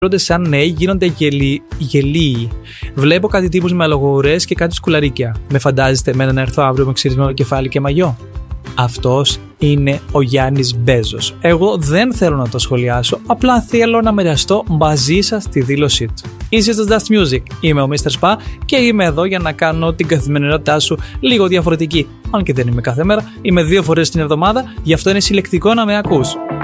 σαν νέοι γίνονται γελίοι. Βλέπω κάτι τύπους με αλογοουρές και κάτι σκουλαρίκια. Με φαντάζεστε εμένα να έρθω αύριο με ξυρισμένο κεφάλι και μαγιό? Αυτός είναι ο Γιάννης Μπέζος. Εγώ δεν θέλω να το σχολιάσω, απλά θέλω να μοιραστώ μαζί σας τη δήλωσή του. Είσαι στο Dust Music, είμαι ο Mr. Spa και είμαι εδώ για να κάνω την καθημερινότητά σου λίγο διαφορετική. Αν και δεν είμαι κάθε μέρα, είμαι 2 φορές την εβδομάδα, γι' αυτό είναι συλλεκτικό να με ακούς.